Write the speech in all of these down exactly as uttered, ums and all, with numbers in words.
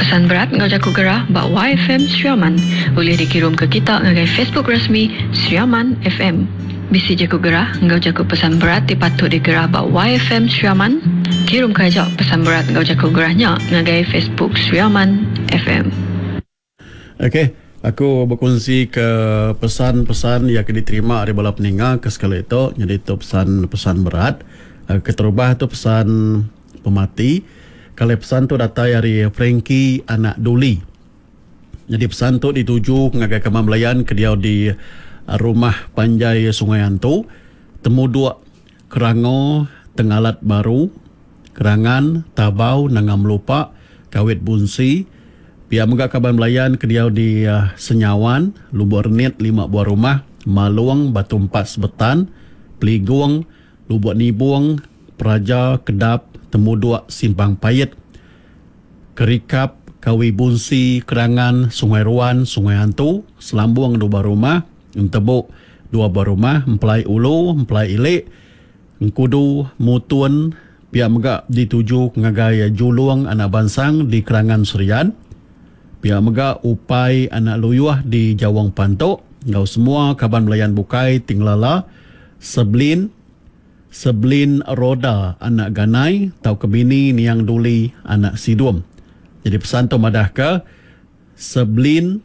Pesan berat ngau jaku gerah bak Y F M Sriaman boleh dikirim ke kita ngagai Facebook rasmi Sriaman F M. Bisi jaku gerah ngau jaku pesan berat dipatut digerah bak Y F M Sriaman. Kirim ke ajak pesan berat ngau jaku gerahnya ngagai Facebook Sriaman F M. Okey, aku berkongsi ke pesan-pesan yang diterima dari bala peninga ke sekali itu. Jadi itu pesan-pesan berat. Keterubah itu pesan pemati. Kalau pesan tu datang dari Frankie anak Duli. Jadi pesan tu dituju ngagai Kemah Melayan ke dia di rumah Panjai Sungai Antu. Temu dua kerango tengalat baru, kerangan, tabau, nangam lupa, kawit bunsi. Pihak megak Kemah Melayan ke dia di uh, Senyawan, Lubuk Renit, lima buah rumah, Maluang, Batu Empat Sebetan, Peliguang, Lubuk Nibuang, Praja, Kedap, Temu Dua, Simpang Payet, Kerikap, Kawi Bunsi, Kerangan, Sungai Ruan, Sungai Hantu, Selambung, dua buah rumah, Entebuk, dua buah rumah, Empelai Ulu, Empelai Ilik, Engkudu, Mutun, pihak megak dituju ngagai Juluang, Anak Bansang di Kerangan Serian, pihak megak Upai, Anak Luyuah di Jawang Pantok, ngau semua Kaban Melayan Bukai, Tinglala, Seblin, Seblin Roda anak Ganai, Tau Kebini Niang Duli anak Sidum. Jadi pesan tu madah ke Seblin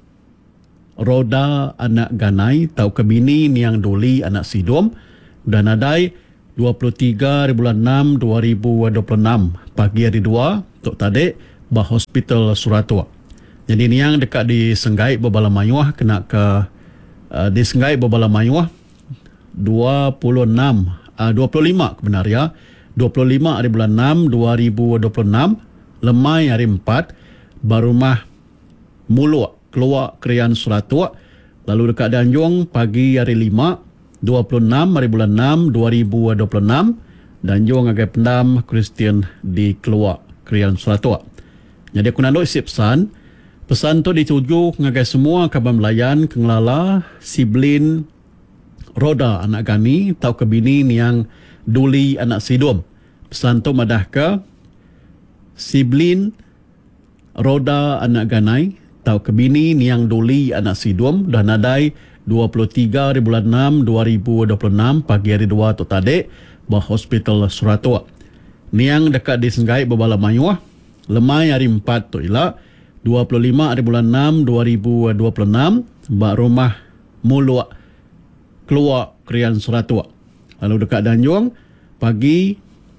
Roda anak Ganai, Tau Kebini Niang Duli anak Sidum. Dan adai dua puluh tiga bulan enam dua ribu dua puluh enam pagi hari dua tok tadi bah hospital Suratua. Jadi niang dekat di Senggai Babala Mayuah kena ke uh, di Senggai Babala Mayuah dua puluh enam Uh, dua puluh lima kebenar ya. dua puluh lima hari bulan enam dua ribu dua puluh enam, lemai hari empat, barumah Muluk keluar Krian Suratua. Lalu dekat Danjung pagi hari lima, dua puluh enam hari bulan enam dua ribu dua puluh enam, Danjung agai pendam Kristian di keluar Krian Suratua. Jadi aku nak isi pesan. Pesan tu dituju ngagai semua Kaban Melayan, Kengelala, Siblin, Roda anak Gani, Tau Kebini Niang Duli anak Sidum. Pesan tu madah ke Siblin Roda anak Ganai, Tau Kebini Niang Duli anak Sidum. Dan nadai dua puluh tiga hari bulan enam dua ribu dua puluh enam pagi hari dua tu tadi bah hospital Suratua. Niang dekat di Senggai Babala Mayuah, lemai hari empat tu ialah dua puluh lima hari bulan enam dua ribu dua puluh enam bak rumah Muluk keluar Krian Suratua. Lalu dekat Danjung pagi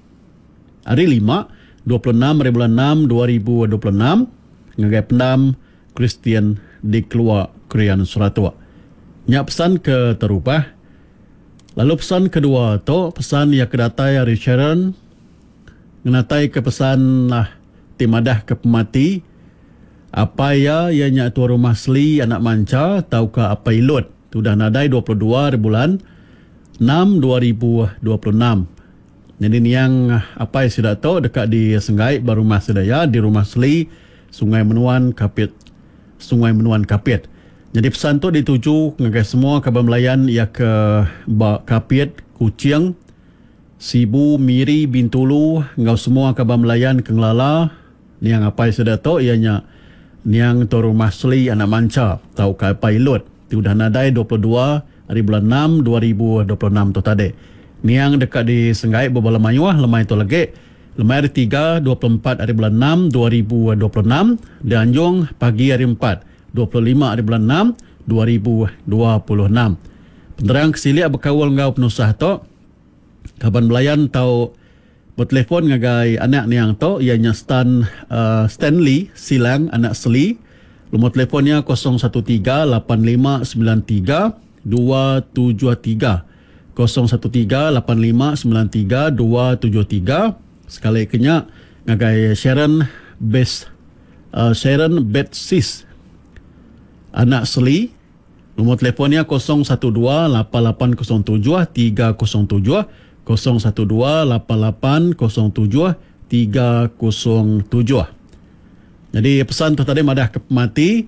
hari lima, dua puluh enam hari bulan enam dua ribu dua puluh enam ngagai pendam Kristian di keluar Krian Suratua. Nyak pesan ke terubah. Lalu pesan kedua tu pesan yang kedatai hari Sharon ngenatai ke pesan lah timadah ke pemati apa ya ia nyak tua rumah seli anak manca tau ke apa ilut. Tu dah nadai dua puluh dua hari bulan enam dua ribu dua puluh enam. Jadi ni yang apa yang sudah tahu dekat di Senggai Barumah Sedaya di Rumah Seli Sungai Menuan Kapit. Sungai Menuan Kapit. Jadi pesan tu dituju ngagai semua Kaban Melayan ia ke Kapit, Kucing, Sibu, Miri, Bintulu, ngau semua Kaban Melayan Kengelala. Ni yang apa yang sudah tahu ianya niang tu Rumah Seli anak manca tau ke apa ilut. Sudah nadai dua puluh dua hari bulan enam dua ribu dua puluh enam tu tadi. Niang dekat di Senggai Babala Mayuah, lemai tu lagi. Lemai hari tiga, dua puluh empat hari bulan enam dua ribu dua puluh enam. Danjung pagi hari empat, dua puluh lima hari bulan enam dua ribu dua puluh enam. Penerang kesilik berkawal ngau penusah tu. Kaban Melayan tau bertelefon ngagai anak niang tu. Ianya Stan, uh, Stanley Silang anak Seli. Nombor telefonnya kosong satu tiga lapan lima sembilan tiga dua tujuh tiga. kosong satu tiga lapan lima sembilan tiga dua tujuh tiga. Sekali kenyak ngagai Sharon Best uh, Sharon Betsis anak Seli. Nombor telefonnya kosong satu dua lapan lapan kosong tujuh tiga kosong tujuh, kosong satu dua lapan lapan kosong tujuh tiga kosong tujuh. Jadi pesan tu tadi madah ke pemati.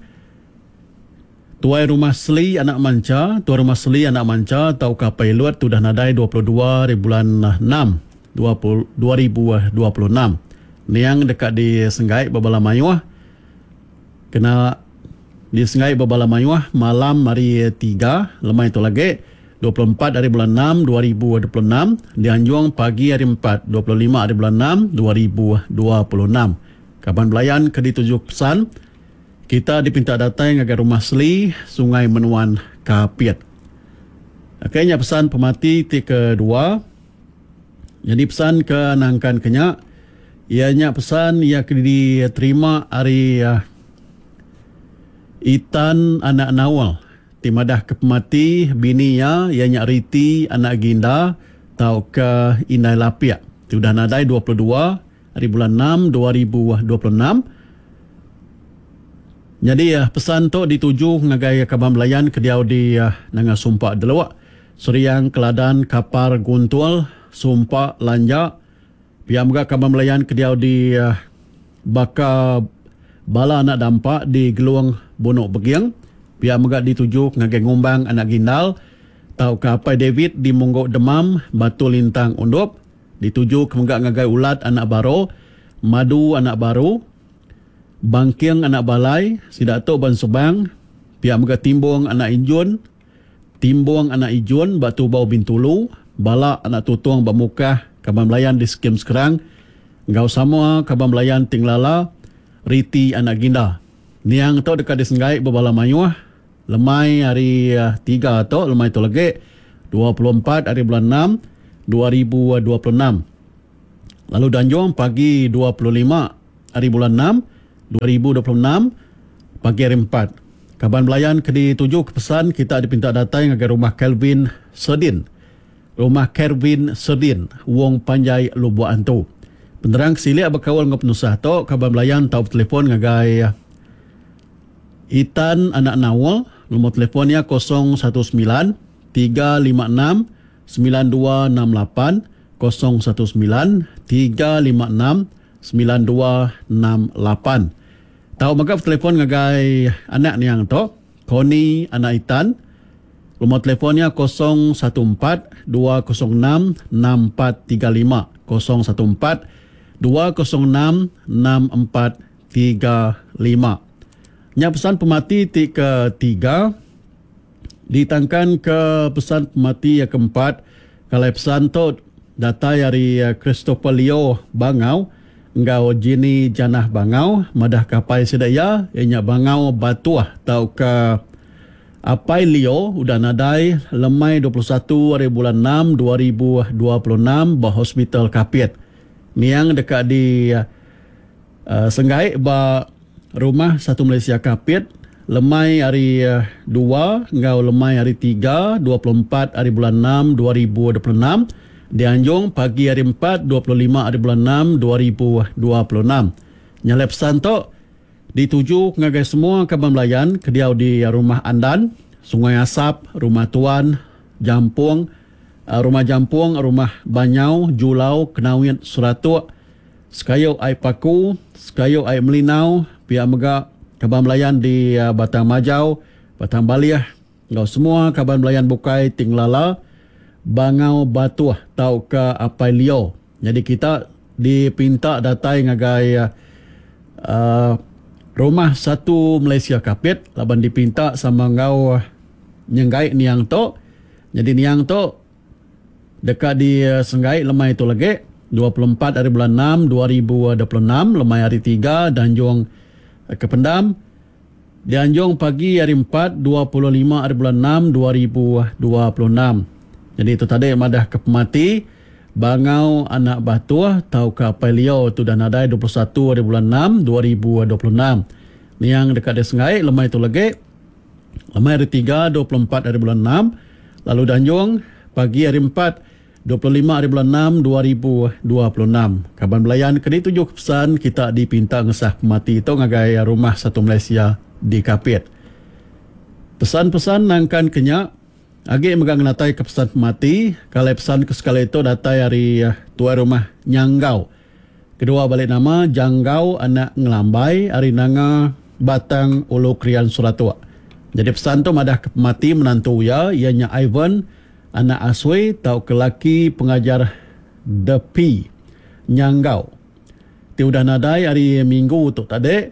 Tuai Rumah Seli anak manca, Tuai Rumah Seli anak manca tau kapai luat tu dah nadai dua puluh dua hari bulan enam dua ribu dua puluh enam. Niang dekat di Senggai Babala Mayuah kena disengai berbala mayuah malam hari tiga, lemai itu lagi dua puluh empat hari bulan enam dua ribu dua puluh enam, di Anjung pagi hari empat dua puluh lima hari bulan enam dua ribu dua puluh enam. Kaban belayan ke dituju pesan, kita dipinta datang agar rumah Seli, Sungai Menuan, Kapiat. Akhirnya pesan pemati ti kedua. Jadi pesan ke nangkan kenya, ianya pesan ia diterima hari uh, Itan anak Nawal timadah ke pemati bininya ianya Riti anak Ginda tau ke Inai Lapia. Sudah nadai dua puluh dua hari bulan enam dua ribu dua puluh enam. Jadi uh, pesan tu dituju ngagai kaban belayan ke diau di uh, nanga Sumpak Delawak, Suriang Keladan Kapar Guntul Sumpak Lanja. Pihak juga kaban belayan ke diau di uh, Baka Bala anak dampak di Geluang Bonok Begiang. Pihak juga dituju ngagai Ngumbang anak Gindal tau ke Apai David di Monggok Demam Batu Lintang Undop. Dituju ke menggak ngagai Ulat anak Baro, Madu anak Baru, Bangking anak Balai, Sidato Ban Subang. Pihak juga Timbong anak Injun, Timbong anak Ijun, Batu Bau Bintulu, Balak anak Tutung Bamukah, Kaban Melayan di Skim Sekerang, Ngau Samoa, Kaban Melayan Tinglala, Riti anak Ginda. Niang tu dekat disenggai berbala mayuah, lemai hari uh, tiga tu, lemai tu lagi dua puluh empat hari bulan enam dua ribu dua puluh enam. Lalu Danjong pagi dua puluh lima hari bulan enam dua ribu dua puluh enam, pagi hari empat. Kaban belayan ke dituju ke pesan, kita dipinta datang agar rumah Kelvin Sedin. Rumah Kelvin Sedin, Wong Panjai Lubuk Antu. Penerang silik berkawal dengan penusah tu, kaban belayan tahu telefon ngagai Itan anak Nawal, nombor telefonnya kosong satu sembilan tiga lima enam sembilan dua enam lapan, kosong satu sembilan tiga lima enam sembilan dua enam lapan. Tahu magap telefon ngagai anak ni yang tu, Koni anak Itan, nombor telefonnya kosong satu empat dua kosong enam enam empat tiga lima, kosong satu empat dua kosong enam enam empat tiga lima. Nya pesan pemati ti ketiga ditangkan ke pesan pemati yang keempat. Kalau pesan tu data dari Christopher Leo Bangau, engkau jini janah Bangau, madah kapai sedaya, ianya Bangau Batuah tau ke Apai Leo udah nadai lemai dua puluh satu hari bulan enam dua ribu dua puluh enam bah Hospital Kapiat. Niang dekat di uh, Senggai ba Rumah Satu Malaysia Kapiat, lemai hari uh, dua, ngau lemai hari tiga, dua puluh empat hari bulan enam dua ribu dua puluh enam. Di Anjung pagi hari empat, dua puluh lima hari bulan enam dua ribu dua puluh enam. Nyalep pesan tu dituju ngagai semua kaban belayan ke diau di Rumah Andan, Sungai Asap, Rumah Tuan, Jampung, uh, Rumah Jampung, Rumah Banyau, Julau, Kenawit, Suratuk, Sekayu Ai Paku, Sekayu Ai Melinau, pihak mega kaban belayan di uh, Batang Majau, Batang Baliah, ngau semua kaban belayan Bukai, Tinglala, Bangau Batuah tau ke Apai Leo. Jadi kita dipinta datai ngagai uh, Rumah Satu Malaysia Kapiat, laban dipinta sama ngau nyenggai niang to. Jadi niang to dekat di uh, Senggai lemai itu lagi dua puluh empat hari bulan enam dua ribu dua puluh enam, lemai hari tiga, Danjung ke Pendam. Di Anjung pagi hari empat, dua puluh lima hari bulan enam dua ribu dua puluh enam. Jadi itu tadi madah ke pemati Bangau anak Batuah tau ke Apai Leo tu dah nadai dua puluh satu hari bulan enam dua ribu dua puluh enam. Ni yang dekat di Senggai lemai itu lagi lemai hari tiga, dua puluh empat hari bulan enam. Lalu Danjung pagi hari empat, dua puluh lima hari bulan enam dua ribu dua puluh enam. Kaban belayan kini tujuh pesan kita dipinta ngesah pemati itu ngagai Rumah Satu Malaysia di Kapiat. Pesan-pesan nangkan kenya agi megang natai ke pesan pemati. Kalau pesan ke sekali itu datai hari uh, tua rumah Nyanggau. Kedua balik nama Janggau anak Ngelambai, hari nanga Batang Ulu Krian Suratua. Jadi pesan tu madah ke pemati menantu ya, ianya Ivan anak Aswe tau kelaki pengajar Depi Nyanggau. Ti udah nadai hari Minggu tu tadi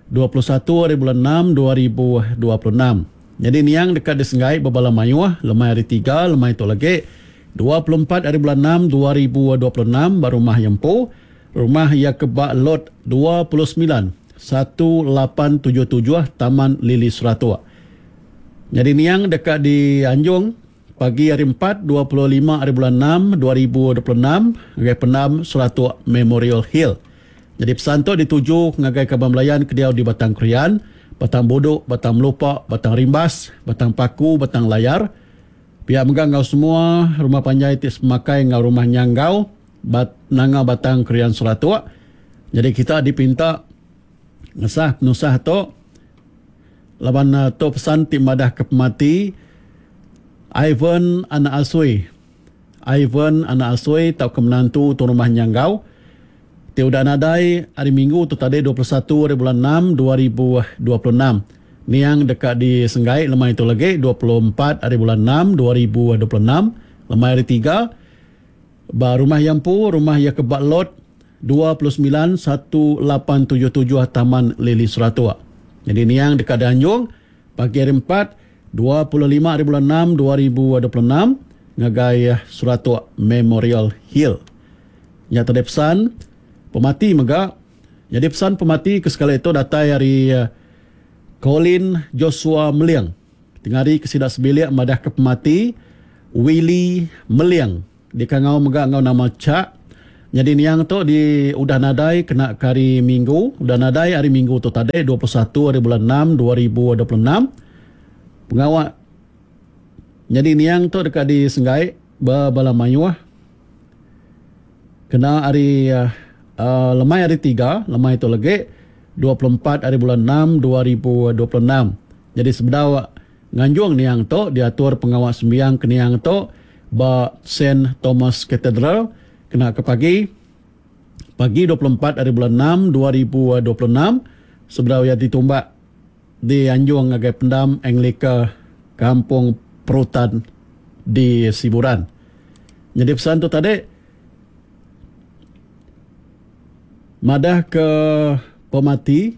dua puluh satu hari bulan enam dua ribu dua puluh enam. Jadi niang dekat disenggai babala mayuah lemai hari tiga lemai tu lagi dua puluh empat hari bulan enam dua ribu dua puluh enam baru rumah Yempu rumah yang kebak lot dua puluh sembilan satu lapan tujuh tujuh Taman Lili Suratua. Jadi niang dekat di Anjung pagi hari empat dua puluh lima hari bulan enam dua ribu dua puluh enam ngagai Pendam Suratua Memorial Hill. Jadi pesan tu dituju ngagai Kaban Melayan kediau di Batang Krian, Batang Bodok, Batang Melopak, Batang Rimbas, Batang Paku, Batang Layar. Pihak megang ngau semua rumah panjai tis pemakai ngau rumah nyanggau bat nanga Batang Krian Suratua. Jadi kita dipinta ngesah penusah tu laban uh, tu pesan tim madah ke pemati Ivan anak Asui. Ivan anak Asui tau ke menantu tu rumah nyanggau. Tiudah nadai hari Minggu tu tadi dua puluh satu hari bulan enam dua ribu dua puluh enam. Ni yang dekat di Senggai lemai itu lagi dua puluh empat hari bulan enam dua ribu dua puluh enam. Lemai hari tiga. Ba rumah Yampu, rumah yang kebak lot dua puluh sembilan satu lapan tujuh tujuh Taman Lili Suratua. Jadi ni yang dekat di Anjung pagi hari empat dua puluh lima hari bulan enam dua ribu dua puluh enam ngagai Suratua Memorial Hill. Nya tadi pesan pemati mega. Jadi pesan pemati ke sekali itu datai hari uh, Colin Joshua Meliang. Tengari kesidak sebilik madah ke pemati Willy Meliang. Di kangau mega ngau nama Cak. Jadi niang tu di udah nadai kena hari Minggu. Udah nadai hari Minggu tu tadi dua puluh satu hari bulan enam dua ribu dua puluh enam. Pengawak. Jadi niang tu dekat di Senggai Babala Mayuah. Kena hari uh, uh, lemai hari tiga, lemai itu lagi dua puluh empat hari bulan enam dua ribu dua puluh enam. Jadi sebedawa nganjuang niang tu diatur pengawak sembiang ke niang tu ba Saint Thomas Cathedral kena ke pagi pagi dua puluh empat hari bulan enam dua ribu dua puluh enam sebedawa yang ditumbak di Anjung ngagai Pendam Anglika Kampung Perutan di Siburan. Jadi pesan tu tadi madah ke pemati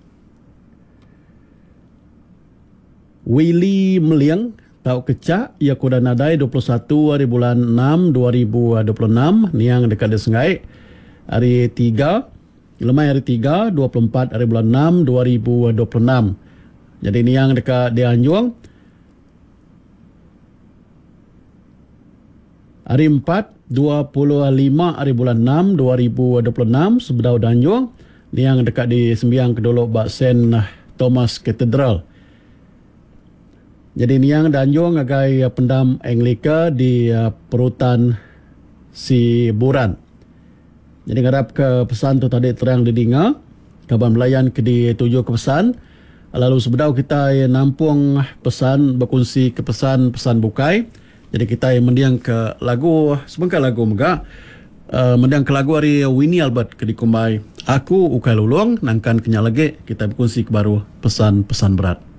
Willy Meliang tau kecak ia kuda nadai dua puluh satu hari bulan enam dua ribu dua puluh enam ni yang dekat di Senggai hari tiga lemai hari tiga dua puluh empat hari bulan enam dua ribu dua puluh enam. Jadi ni yang dekat di Anjung hari empat dua puluh lima hari bulan enam dua ribu dua puluh enam sebedau Danjung ni yang dekat di sembiang kedolok Bak Saint Thomas Cathedral. Jadi ni yang Danjung agai Pendam Anglika di uh, Perutan Siburan. Jadi ngarap ke pesan tu tadi terang didinga Kaban Melayan ke di tujuh ke pesan. Lalu sebedau kita nampung pesan berkongsi ke pesan-pesan bukai. Jadi kita mendiang ke lagu sebengkal lagu mega uh, mendiang ke lagu hari Winnie Albert ke dikumbai Aku Ukai Lulung nangkan kenyal lagi kita berkongsi ke baru pesan-pesan berat.